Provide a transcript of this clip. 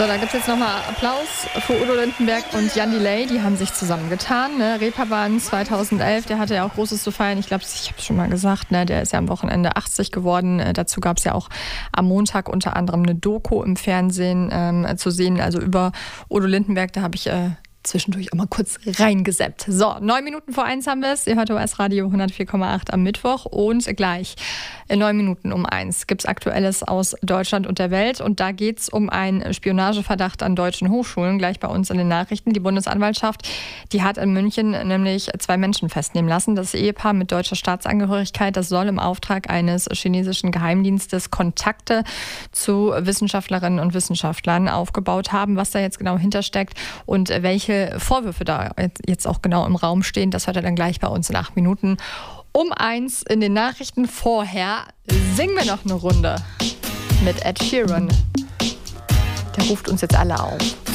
So, da gibt es jetzt nochmal Applaus für Udo Lindenberg und Jan Delay. Die haben sich zusammengetan. Ne? Reeperbahn 2011, der hatte ja auch Großes zu feiern. Ich glaube, ich habe es schon mal gesagt, ne? Der ist ja am Wochenende 80 geworden. Dazu gab es ja auch am Montag unter anderem eine Doku im Fernsehen zu sehen. Also über Udo Lindenberg, da habe ich zwischendurch auch mal kurz reingesappt. So, 9 Minuten vor 1 haben wir es. Ihr hört OS Radio 104,8 am Mittwoch. Und gleich in 9 Minuten um 1 gibt es Aktuelles aus Deutschland und der Welt. Und da geht es um einen Spionageverdacht an deutschen Hochschulen, gleich bei uns in den Nachrichten. Die Bundesanwaltschaft, die hat in München nämlich 2 Menschen festnehmen lassen. Das Ehepaar mit deutscher Staatsangehörigkeit, das soll im Auftrag eines chinesischen Geheimdienstes Kontakte zu Wissenschaftlerinnen und Wissenschaftlern aufgebaut haben. Was da jetzt genau hintersteckt und welche Vorwürfe da jetzt auch genau im Raum stehen, das hört er dann gleich bei uns in 8 Minuten um 1 in den Nachrichten. Vorher singen wir noch eine Runde mit Ed Sheeran. Der ruft uns jetzt alle auf.